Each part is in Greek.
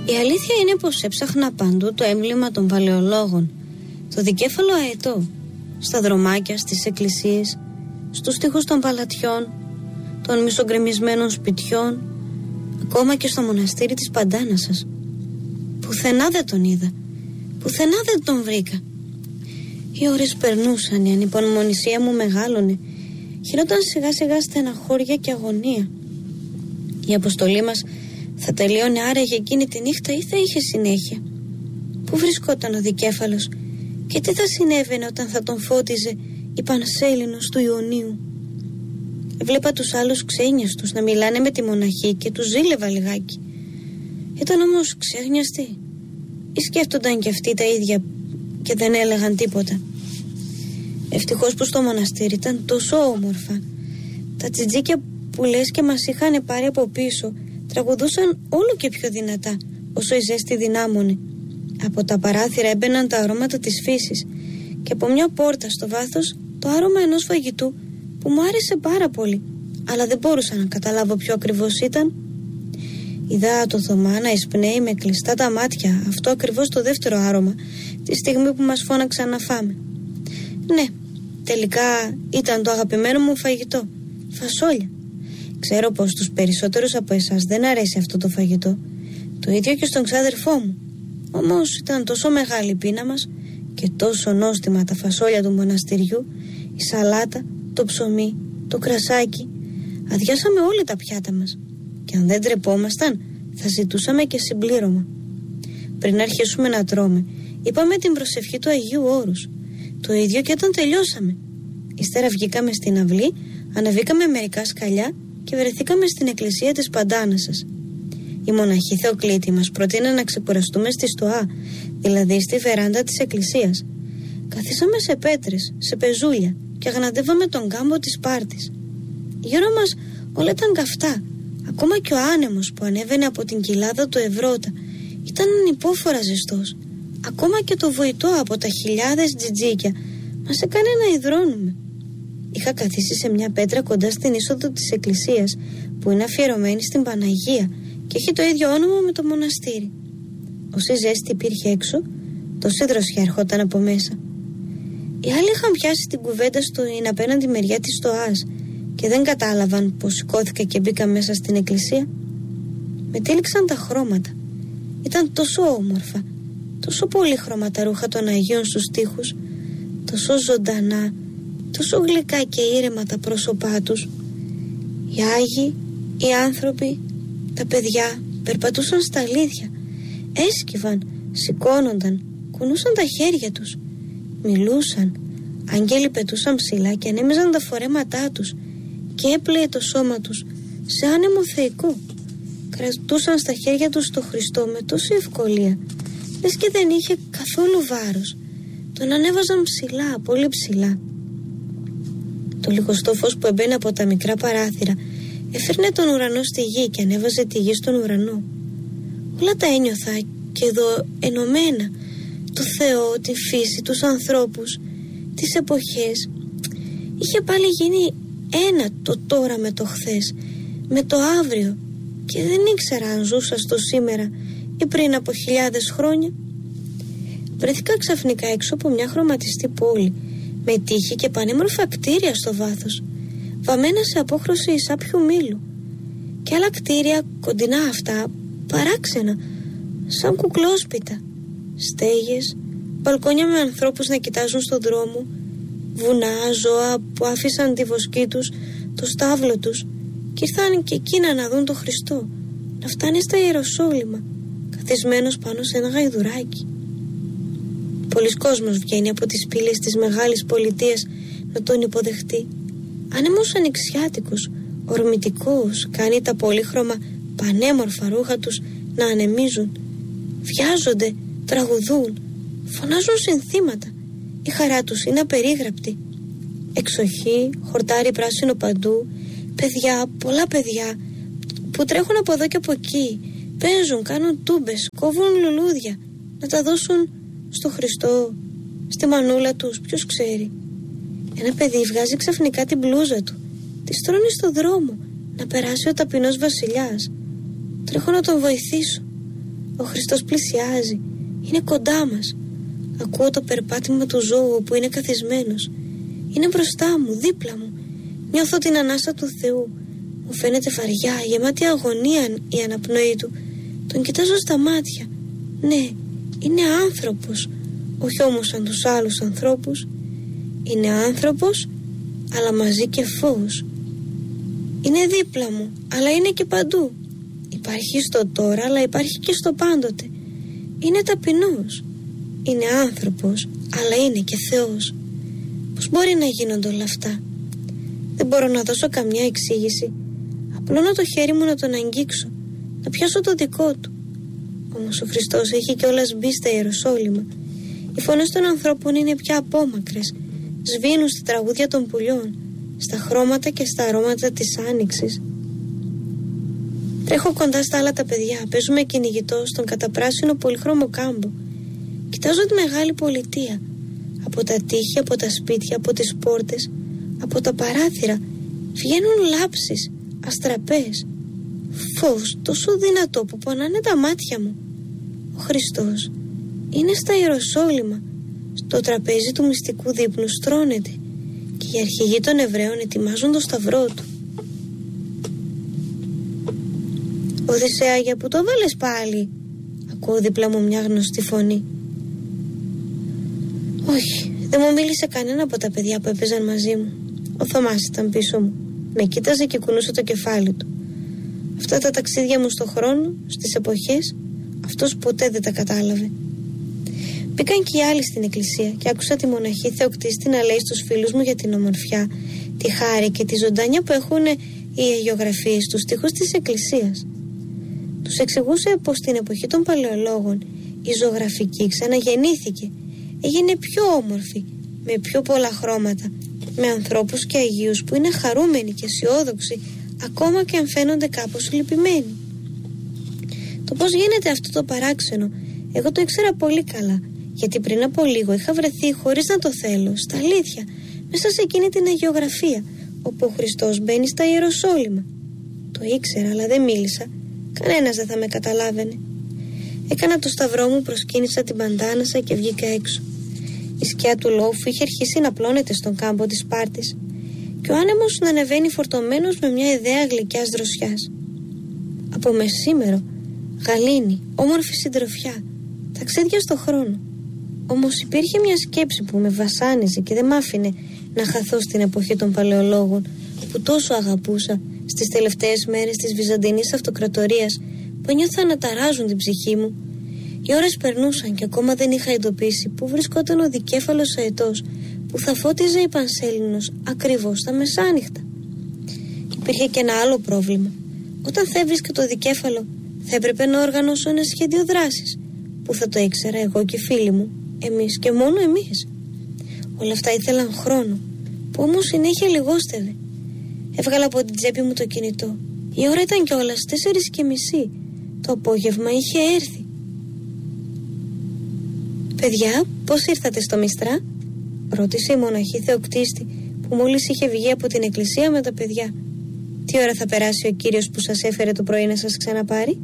Η αλήθεια είναι πως έψαχνα παντού το έμβλημα των παλαιολόγων, το δικέφαλο αετό, στα δρομάκια, στις εκκλησίες, στους τοίχους των παλατιών, των μισογκρεμισμένων σπιτιών, ακόμα και στο μοναστήρι της Παντάνασας. Πουθενά δεν τον είδα, πουθενά δεν τον βρήκα. Οι ώρες περνούσαν, η ανυπομονησία μου μεγάλωνε, χειρόταν σιγά σιγά στεναχώρια και αγωνία. Η αποστολή μας θα τελείωνε άραγε εκείνη τη νύχτα ή θα είχε συνέχεια? Πού βρισκόταν ο δικέφαλος και τι θα συνέβαινε όταν θα τον φώτιζε η Πανσέλινος του Ιωνίου? Βλέπα τους άλλους ξένιαστους να μιλάνε με τη μοναχή και τους ζήλευα λιγάκι. Ήταν όμως ξέχνιαστοι ή σκέφτονταν και αυτοί τα ίδια και δεν έλεγαν τίποτα? Ευτυχώς που στο μοναστήρι ήταν τόσο όμορφα. Τα τσιτζίκια που λες και μας είχαν πάρει από πίσω τραγουδούσαν όλο και πιο δυνατά όσο η ζέστη δυνάμωνε. Από τα παράθυρα έμπαιναν τα αρώματα της φύσης και από μια πόρτα στο βάθος το άρωμα ενός φαγητού που μου άρεσε πάρα πολύ, αλλά δεν μπορούσα να καταλάβω ποιο ακριβώς ήταν. Είδα το Θωμά να εισπνέει με κλειστά τα μάτια αυτό ακριβώς το δεύτερο άρωμα τη στιγμή που μας φώναξαν να φάμε. Ναι, τελικά ήταν το αγαπημένο μου φαγητό, φασόλια. Ξέρω πως στους περισσότερους από εσάς δεν αρέσει αυτό το φαγητό, το ίδιο και στον ξάδερφό μου. Όμως ήταν τόσο μεγάλη η πείνα μας και τόσο νόστιμα τα φασόλια του μοναστηριού, η σαλάτα, το ψωμί, το κρασάκι. Αδειάσαμε όλα τα πιάτα μας και αν δεν τρεπόμασταν θα ζητούσαμε και συμπλήρωμα. Πριν αρχίσουμε να τρώμε, είπαμε την προσευχή του Αγίου Όρους. Το ίδιο και όταν τελειώσαμε. Ύστερα βγήκαμε στην αυλή, ανεβήκαμε μερικά σκαλιά και βρεθήκαμε στην εκκλησία της Παντάνασας. Η μοναχή Θεοκλήτη μας προτείνε να ξεκουραστούμε στη στοά, δηλαδή στη βεράντα της εκκλησίας. Καθίσαμε σε πέτρες, σε πεζούλια και αγναντεύαμε τον κάμπο της Σπάρτης. Γύρω μας όλα ήταν καυτά, ακόμα και ο άνεμος που ανέβαινε από την κοιλάδα του Ευρώτα ήταν ανυπόφορα ζεστός. Ακόμα και το βοητό από τα χιλιάδες τζιτζίκια μας έκανε να υδρώνουμε. Είχα καθίσει σε μια πέτρα κοντά στην είσοδο της εκκλησίας που είναι αφιερωμένη στην Παναγία και έχει το ίδιο όνομα με το μοναστήρι. Όση ζέστη υπήρχε έξω, τόση δροσιά ερχόταν από μέσα. Οι άλλοι είχαν πιάσει την κουβέντα στην απέναντι μεριά της στοάς και δεν κατάλαβαν πως σηκώθηκα και μπήκα μέσα στην εκκλησία. Με τύλιξαν τα χρώματα. Ήταν τόσο όμορφα, τόσο πολύχρωμα τα ρούχα των Αγίων στους τοίχους, τόσο ζωντανά, τόσο γλυκά και ήρεμα τα πρόσωπά τους. Οι Άγιοι, οι άνθρωποι, τα παιδιά περπατούσαν στα αλήθεια, έσκυβαν, σηκώνονταν, κουνούσαν τα χέρια τους, μιλούσαν. Άγγελοι πετούσαν ψηλά και ανέμιζαν τα φορέματά τους και έπλεε το σώμα τους σε άνεμο θεϊκό. Κρατούσαν στα χέρια τους το Χριστό με τόση ευκολία, λες και δεν είχε καθόλου βάρος. Τον ανέβαζαν ψηλά, πολύ ψηλά. Το λιγοστό φως που εμπαίνει από τα μικρά παράθυρα έφερνε τον ουρανό στη γη και ανέβαζε τη γη στον ουρανό. Όλα τα ένιωθα και εδώ ενωμένα. Το Θεό, τη φύση, τους ανθρώπους, τις εποχές. Είχε πάλι γίνει ένα το τώρα με το χθες, με το αύριο, και δεν ήξερα αν ζούσα στο σήμερα ή πριν από χιλιάδες χρόνια. Βρέθηκα ξαφνικά έξω από μια χρωματιστή πόλη με τείχη και πανέμορφα κτίρια στο βάθος, βαμμένα σε απόχρωση σάπιου μήλου, και άλλα κτίρια κοντινά αυτά, παράξενα, σαν κουκλόσπιτα, στέγες, μπαλκόνια με ανθρώπους να κοιτάζουν στον δρόμο, βουνά, ζώα που άφησαν τη βοσκή τους, το στάβλο τους και ήρθαν και εκείνα να δουν τον Χριστό να φτάνει στα Ιεροσόλυμα, καθισμένος πάνω σε ένα γαϊδουράκι. Πολλοί κόσμος βγαίνει από τις πύλες της μεγάλης πολιτείας να τον υποδεχτεί. Άνεμος ανοιξιάτικος, ορμητικός, κάνει τα πολύχρωμα πανέμορφα ρούχα τους να ανεμίζουν. Βιάζονται, τραγουδούν, φωνάζουν συνθήματα. Η χαρά τους είναι απερίγραπτη. Εξοχή, χορτάρι πράσινο παντού, παιδιά, πολλά παιδιά που τρέχουν από εδώ και από εκεί, παίζουν, κάνουν τούμπες, κόβουν λουλούδια να τα δώσουν στο Χριστό, στη μανούλα τους, ποιος ξέρει. Ένα παιδί βγάζει ξαφνικά την μπλούζα του, τη στρώνει στο δρόμο να περάσει ο ταπεινός βασιλιάς. Τρέχω να τον βοηθήσω, Ο Χριστός πλησιάζει. Είναι κοντά μας. Ακούω το περπάτημα του ζώου που είναι καθισμένος. Είναι μπροστά μου, δίπλα μου. Νιώθω την ανάσα του Θεού. Μου φαίνεται βαριά, γεμάτη αγωνία η αναπνοή του. Τον κοιτάζω στα μάτια. Ναι, είναι άνθρωπος. Όχι όμως σαν τους άλλους ανθρώπους. Είναι άνθρωπος, αλλά μαζί και φως. Είναι δίπλα μου, αλλά είναι και παντού. Υπάρχει στο τώρα, αλλά υπάρχει και στο πάντοτε. Είναι ταπεινός. Είναι άνθρωπος, αλλά είναι και Θεός. Πώς μπορεί να γίνονται όλα αυτά? Δεν μπορώ να δώσω καμιά εξήγηση. Απλώνω το χέρι μου να τον αγγίξω, να πιάσω το δικό του. Όμως ο Χριστός έχει κιόλας μπει στα Ιεροσόλυμα. Οι φωνές των ανθρώπων είναι πια απόμακρες. Σβήνουν στη τραγούδια των πουλιών, στα χρώματα και στα αρώματα της άνοιξης. Τρέχω κοντά στα άλλα τα παιδιά. Παίζουμε κυνηγητό στον καταπράσινο πολύχρωμο κάμπο. Κοιτάζω τη μεγάλη πολιτεία. Από τα τείχη, από τα σπίτια, από τις πόρτες, από τα παράθυρα βγαίνουν λάψεις, αστραπές. Φως τόσο δυνατό που πονάνε τα μάτια μου. Ο Χριστός είναι στα Ιεροσόλυμα. Στο τραπέζι του μυστικού δείπνου στρώνεται και οι αρχηγοί των Εβραίων ετοιμάζουν το σταυρό του. Οδυσσέα, για που το βάλες πάλι? Ακούω δίπλα μου μια γνωστή φωνή. Όχι, δεν μου μίλησε κανένα από τα παιδιά που έπαιζαν μαζί μου. Ο Θωμάς ήταν πίσω μου. Με κοίταζε και κουνούσε το κεφάλι του. Αυτά τα ταξίδια μου στο χρόνο, στις εποχές, αυτός ποτέ δεν τα κατάλαβε. Μπήκαν και οι άλλοι στην εκκλησία και άκουσα τη μοναχή Θεοκτίστη να λέει στους φίλους μου για την ομορφιά, τη χάρη και τη ζωντάνια που έχουν οι αγιογραφίες στους στίχους της εκκλησίας. Τους εξηγούσε πως στην εποχή των παλαιολόγων η ζωγραφική ξαναγεννήθηκε. Έγινε πιο όμορφη, με πιο πολλά χρώματα, με ανθρώπους και αγίους που είναι χαρούμενοι και αισιόδοξοι, ακόμα και αν φαίνονται κάπως λυπημένοι. Το πώς γίνεται αυτό το παράξενο, εγώ το ήξερα πολύ καλά, γιατί πριν από λίγο είχα βρεθεί χωρίς να το θέλω, στα αλήθεια, μέσα σε εκείνη την αγιογραφία, όπου ο Χριστός μπαίνει στα Ιεροσόλυμα. Το ήξερα, αλλά δεν μίλησα. Κανένας δεν θα με καταλάβαινε. Έκανα το σταυρό μου, προσκύνησα την παντάνασα και βγήκα έξω. Η σκιά του λόφου είχε αρχίσει να πλώνεται στον κάμπο της Σπάρτης και ο άνεμος να ανεβαίνει φορτωμένος με μια ιδέα γλυκιάς δροσιάς. Από μεσήμερο, γαλήνη, όμορφη συντροφιά, ταξίδια στο χρόνο. Όμως υπήρχε μια σκέψη που με βασάνιζε και δεν μ' άφηνε να χαθώ στην εποχή των παλαιολόγων που τόσο αγαπούσα, στις τελευταίες μέρες της Βυζαντινής Αυτοκρατορίας που νιώθα να ταράζουν την ψυχή μου. Οι ώρες περνούσαν και ακόμα δεν είχα εντοπίσει πού βρισκόταν ο δικέφαλος αετός που θα φώτιζε η Πανσέλινος ακριβώς τα μεσάνυχτα. Υπήρχε και ένα άλλο πρόβλημα. Όταν θα έβρισκα το δικέφαλο, θα έπρεπε να οργανώσω ένα σχέδιο δράσης. Πού θα το ήξερα εγώ και οι φίλοι μου, εμείς και μόνο εμείς? Όλα αυτά ήθελαν χρόνο, που όμως συνέχεια λιγόστευε. Έβγαλα από την τσέπη μου το κινητό. Η ώρα ήταν κιόλας 4:30. Το απόγευμα είχε έρθει. «Παιδιά, πώς ήρθατε στο Μιστρά?» ρώτησε η μοναχή Θεοκτίστη που μόλις είχε βγει από την εκκλησία με τα παιδιά. «Τι ώρα θα περάσει ο κύριος που σας έφερε το πρωί να σας ξαναπάρει?»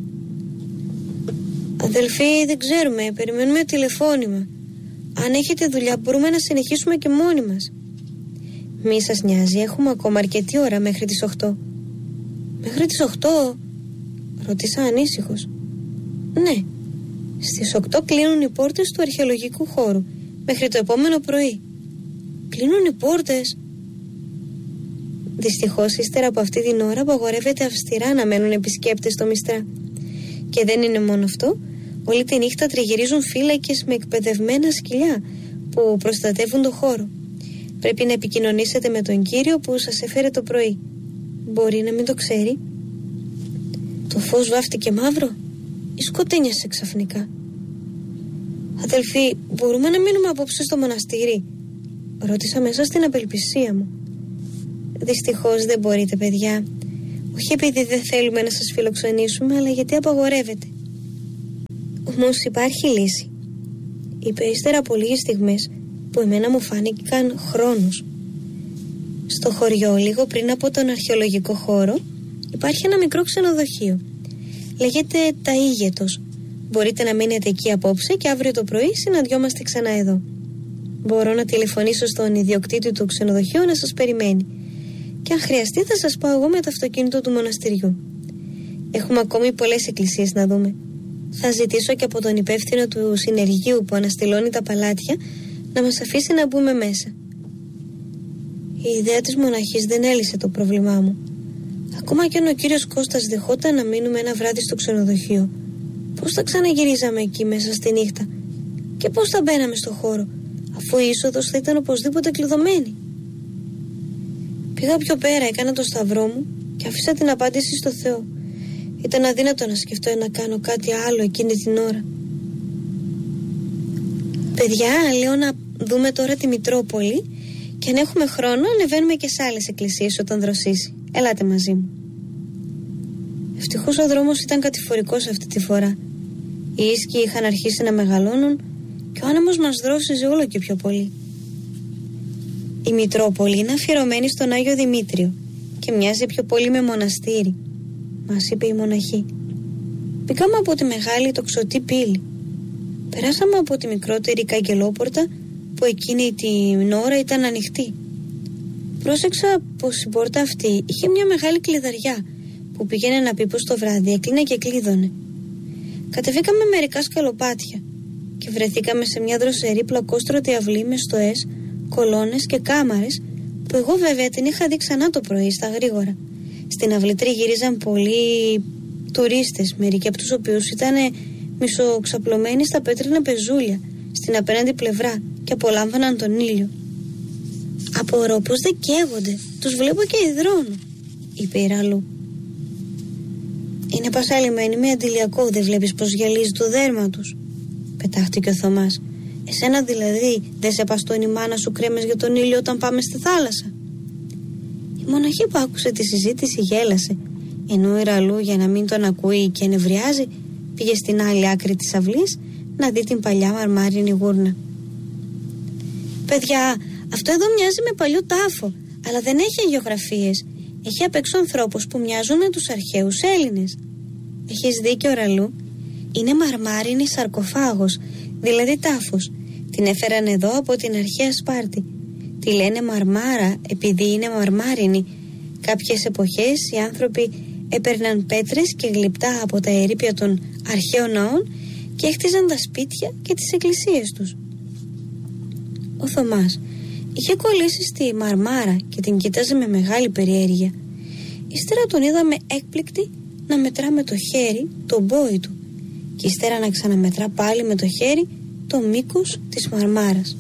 «Αδελφοί, δεν ξέρουμε, περιμένουμε τηλεφώνημα. Αν έχετε δουλειά μπορούμε να συνεχίσουμε και μόνοι μας». «Μη σας νοιάζει, έχουμε ακόμα αρκετή ώρα μέχρι τις 8. «Μέχρι τις 8? ρώτησα ανήσυχος. «Ναι, στις 8 κλείνουν οι πόρτες του αρχαιολογικού χώρου, μέχρι το επόμενο πρωί». «Κλείνουν οι πόρτες?» Δυστυχώς, ύστερα από αυτή την ώρα απαγορεύεται αυστηρά να μένουν επισκέπτες στο Μιστρά. Και δεν είναι μόνο αυτό, όλη τη νύχτα τριγυρίζουν φύλακες με εκπαιδευμένα σκυλιά που προστατεύουν το χώρο. Πρέπει να επικοινωνήσετε με τον κύριο που σας έφερε το πρωί. Μπορεί να μην το ξέρει. Το φως βάφτηκε μαύρο ή σκοτίνιασε ξαφνικά. «Αδελφοί, μπορούμε να μείνουμε απόψε στο μοναστήρι?» ρώτησα μέσα στην απελπισία μου. «Δυστυχώς δεν μπορείτε, παιδιά. Όχι επειδή δεν θέλουμε να σας φιλοξενήσουμε, αλλά γιατί απαγορεύεται. Όμως υπάρχει λύση», είπε ύστερα από λίγες στιγμές που εμένα μου φάνηκαν χρόνους. Στο χωριό, λίγο πριν από τον αρχαιολογικό χώρο, υπάρχει ένα μικρό ξενοδοχείο. Λέγεται Τα Ήγετος. Μπορείτε να μείνετε εκεί απόψε και αύριο το πρωί συναντιόμαστε ξανά εδώ. Μπορώ να τηλεφωνήσω στον ιδιοκτήτη του ξενοδοχείου να σας περιμένει. Και αν χρειαστεί θα σας πάω εγώ με το αυτοκίνητο του μοναστηριού. Έχουμε ακόμη πολλές εκκλησίες να δούμε. Θα ζητήσω και από τον υπεύθυνο του συνεργείου που αναστηλώνει τα παλάτια να μας αφήσει να μπούμε μέσα. Η ιδέα της μοναχής δεν έλυσε το πρόβλημά μου. Ακόμα και αν ο κύριος Κώστας δεχόταν να μείνουμε ένα βράδυ στο ξενοδοχείο, πώς θα ξαναγυρίζαμε εκεί μέσα στη νύχτα και πώς θα μπαίναμε στο χώρο, αφού η είσοδος θα ήταν οπωσδήποτε κλειδωμένη? Πήγα πιο πέρα, έκανα το σταυρό μου και άφησα την απάντηση στο Θεό. Ήταν αδύνατο να σκεφτώ να κάνω κάτι άλλο εκείνη την ώρα. Παιδιά, λέω να δούμε τώρα τη Μητρόπολη και αν έχουμε χρόνο ανεβαίνουμε και σε άλλες εκκλησίες όταν δροσίσει. Ελάτε μαζί μου. Ευτυχώς ο δρόμος ήταν κατηφορικός αυτή τη φορά. Οι ίσκοι είχαν αρχίσει να μεγαλώνουν και ο άνεμος μας δρόσιζε όλο και πιο πολύ. Η Μητρόπολη είναι αφιερωμένη στον Άγιο Δημήτριο και μοιάζει πιο πολύ με μοναστήρι, μας είπε η μοναχή. Μπήκαμε από τη μεγάλη τοξωτή πύλη. Περάσαμε από τη μικρότερη καγκελόπορτα που εκείνη την ώρα ήταν ανοιχτή. Πρόσεξα πως η πόρτα αυτή είχε μια μεγάλη κλειδαριά που πήγαινε να πει πως το βράδυ έκλεινε και κλείδωνε. Κατεβήκαμε μερικά σκαλοπάτια και βρεθήκαμε σε μια δροσερή πλακόστρωτη αυλή με στοές, κολόνες και κάμαρες που εγώ βέβαια την είχα δει ξανά το πρωί στα γρήγορα. Στην αυλή τριγύριζαν πολλοί τουρίστες, μερικοί από τους οποίους ήταν μισοξαπλωμένοι στα πέτρινα πεζούλια στην απέναντι πλευρά και απολάμβαναν τον ήλιο. «Απορώ πως δεν καίγονται, τους βλέπω και υδρώνουν», είπε η Ραλού. «Είναι πασαλημένοι με αντιλιακό, δεν βλέπεις πως γυαλίζει το δέρμα τους?» πετάχτηκε ο Θωμάς. «Εσένα δηλαδή δεν σε παστώνει η μάνα σου κρέμες για τον ήλιο όταν πάμε στη θάλασσα?» Η μοναχή που άκουσε τη συζήτηση γέλασε, ενώ η Ραλού, για να μην τον ακούει και νευριάζει, πήγε στην άλλη άκρη της αυλής να δει την παλιά μαρμάρινη γούρνα. «Παιδιά, αυτό εδώ μοιάζει με παλιό τάφο, αλλά δεν έχει αγιογραφίες. Έχει απ' έξω ανθρώπους που μοιάζουν με τους αρχαίους Έλληνες». «Έχεις δίκιο, Ραλού. Είναι μαρμάρινη σαρκοφάγος, δηλαδή τάφος. Την έφεραν εδώ από την αρχαία Σπάρτη. Τη λένε Μαρμάρα επειδή είναι μαρμάρινη. Κάποιες εποχές οι άνθρωποι έπαιρναν πέτρες και γλυπτά από τα ερείπια των αρχαίων ναών και έχτιζαν τα σπίτια και τις εκκλησίες τους». Ο Θωμάς είχε κολλήσει στη Μαρμάρα και την κοίταζε με μεγάλη περιέργεια. Ύστερα τον είδαμε έκπληκτη να μετρά με το χέρι τον πόη του και ύστερα να ξαναμετρά πάλι με το χέρι το μήκος της Μαρμάρας.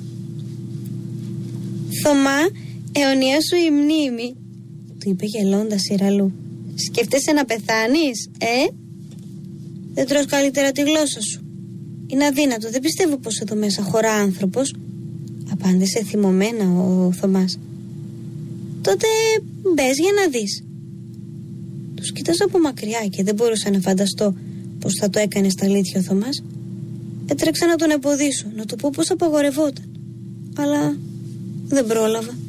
«Θωμά, αιωνία σου η μνήμη», του είπε γελώντας η Ραλού. «Σκέφτεσαι να πεθάνεις, Δεν τρως καλύτερα τη γλώσσα σου?» «Είναι αδύνατο, δεν πιστεύω πως εδώ μέσα χωρά άνθρωπος», απάντησε θυμωμένα ο Θωμάς. «Τότε μπες για να δεις». Τους κοίταζα από μακριά και δεν μπορούσα να φανταστώ πως θα το έκανε στα αλήθεια ο Θωμάς. Έτρεξα να τον εμποδίσω, να του πω πως απαγορευόταν, αλλά δεν πρόλαβα.